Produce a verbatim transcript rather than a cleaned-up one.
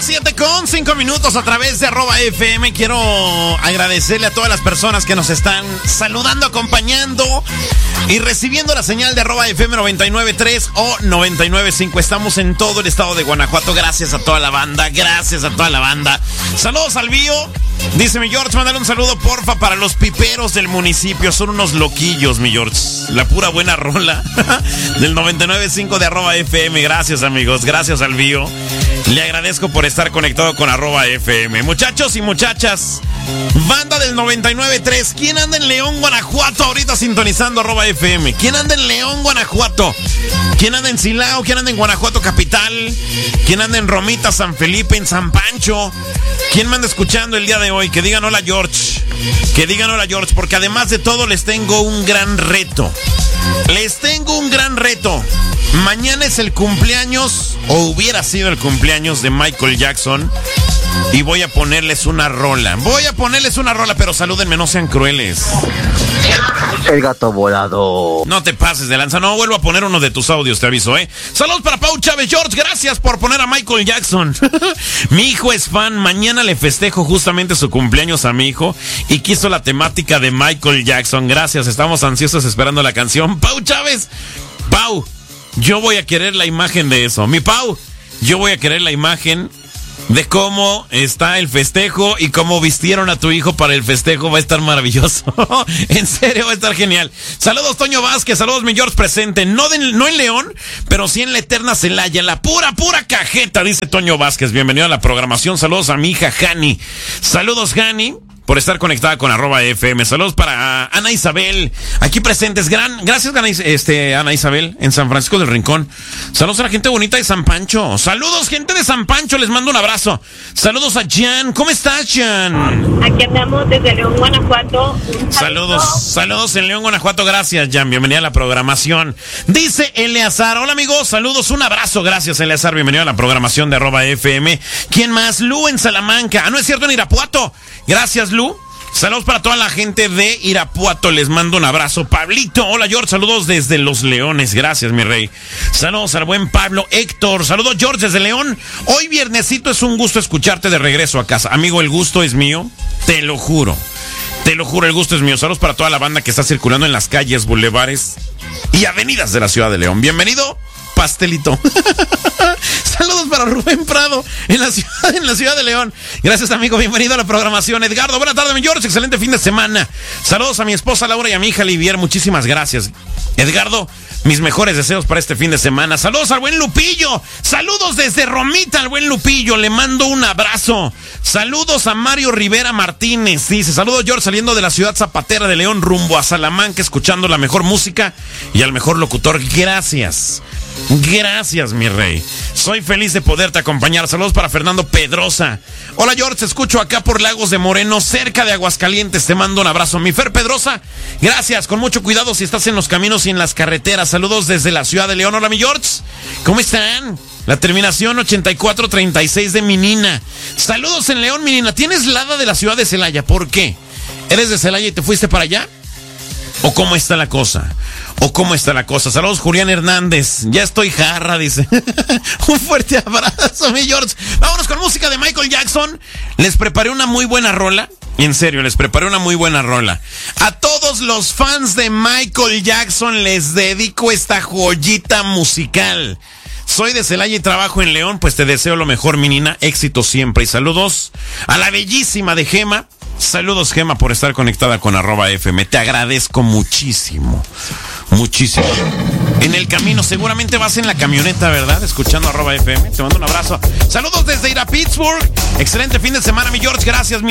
las siete con cinco minutos a través de arroba F M. Quiero agradecerle a todas las personas que nos están saludando, acompañando y recibiendo la señal de arroba F M noventa y nueve punto tres o noventa y nueve punto cinco. Estamos en todo el estado de Guanajuato. Gracias a toda la banda, gracias a toda la banda. Saludos al Bío. Dice mi George, mandale un saludo porfa para los piperos del municipio. Son unos loquillos, mi George. La pura buena rola del noventa y nueve punto cinco de arroba F M. Gracias, amigos, gracias al Bío. Le agradezco por estar conectado con arroba F M. Muchachos y muchachas, banda del noventa y nueve punto tres. ¿Quién anda en León, Guanajuato ahorita sintonizando arroba F M? ¿Quién anda en León, Guanajuato? ¿Quién anda en Silao? ¿Quién anda en Guanajuato capital? ¿Quién anda en Romita, San Felipe, en San Pancho? ¿Quién me anda escuchando el día de hoy? Que digan hola, George. Que digan hola, George, porque además de todo les tengo un gran reto. Les tengo un gran reto. Mañana es el cumpleaños, o hubiera sido el cumpleaños de Michael Jackson. Y voy a ponerles una rola. Voy a ponerles una rola, pero salúdenme, no sean crueles. El gato volado. No te pases de lanza, no vuelvo a poner uno de tus audios, te aviso, ¿eh? Saludos para Pau Chávez. George, gracias por poner a Michael Jackson. Mi hijo es fan, mañana le festejo justamente su cumpleaños a mi hijo y quiso la temática de Michael Jackson. Gracias, estamos ansiosos esperando la canción. Pau Chávez, Pau, yo voy a querer la imagen de eso. Mi Pau, yo voy a querer la imagen de cómo está el festejo y cómo vistieron a tu hijo para el festejo. Va a estar maravilloso. En serio, va a estar genial. Saludos, Toño Vázquez. Saludos, mi George presente. No, de, no en León, pero sí en la eterna Celaya. La pura, pura cajeta, dice Toño Vázquez. Bienvenido a la programación. Saludos a mi hija Jani. Saludos, Jani, por estar conectada con arroba F M. Saludos para Ana Isabel, aquí presentes. Gran, gracias, Ana, este, Ana Isabel, en San Francisco del Rincón. Saludos a la gente bonita de San Pancho. Saludos, gente de San Pancho, les mando un abrazo. Saludos a Jan. ¿Cómo estás, Jan? Aquí andamos desde León, Guanajuato. Saludos, saludos en León, Guanajuato. Gracias, Jan. Bienvenida a la programación. Dice Eleazar. Hola, amigos. Saludos, un abrazo. Gracias, Eleazar. Bienvenido a la programación de arroba F M. ¿Quién más? Lu en Salamanca. Ah, no es cierto, en Irapuato. Gracias, Lu. Saludos para toda la gente de Irapuato. Les mando un abrazo. Pablito. Hola, George. Saludos desde Los Leones. Gracias, mi rey. Saludos al buen Pablo. Héctor. Saludos, George, desde León. Hoy viernesito es un gusto escucharte de regreso a casa. Amigo, el gusto es mío. Te lo juro. Te lo juro, el gusto es mío. Saludos para toda la banda que está circulando en las calles, bulevares y avenidas de la ciudad de León. Bienvenido, pastelito. Saludos para Rubén Prado en la ciudad, en la ciudad de León. Gracias, amigo. Bienvenido a la programación. Edgardo, buena tarde, mi George. Excelente fin de semana. Saludos a mi esposa Laura y a mi hija Livier. Muchísimas gracias, Edgardo. Mis mejores deseos para este fin de semana. Saludos al buen Lupillo. Saludos desde Romita al buen Lupillo. Le mando un abrazo. Saludos a Mario Rivera Martínez. Dice, saludos, George, saliendo de la ciudad zapatera de León rumbo a Salamanca, escuchando la mejor música y al mejor locutor. Gracias. Gracias, mi rey. Soy feliz de poderte acompañar. Saludos para Fernando Pedrosa. Hola, George, te escucho acá por Lagos de Moreno, cerca de Aguascalientes. Te mando un abrazo. Mi Fer Pedrosa, gracias. Con mucho cuidado si estás en los caminos y en las carreteras. Saludos desde la ciudad de León. Hola, mi George, ¿cómo están? La terminación ochenta y cuatro treinta y seis de Minina. Saludos en León, Minina. ¿Tienes lada de la ciudad de Celaya? ¿Por qué? ¿Eres de Celaya y te fuiste para allá? ¿O cómo está la cosa? ¿O cómo está la cosa? Saludos, Julián Hernández. Ya estoy jarra, dice. Un fuerte abrazo, mi George. Vámonos con música de Michael Jackson. Les preparé una muy buena rola. En serio, les preparé una muy buena rola. A todos los fans de Michael Jackson les dedico esta joyita musical. Soy de Celaya y trabajo en León, pues te deseo lo mejor, mi Nina. Éxito siempre. Y saludos a la bellísima de Gema. Saludos, Gema, por estar conectada con arroba F M. Te agradezco muchísimo. Muchísimo. En el camino, seguramente vas en la camioneta, ¿verdad? Escuchando arroba F M. Te mando un abrazo. Saludos desde Ira Pittsburgh. Excelente fin de semana, mi George. Gracias, mi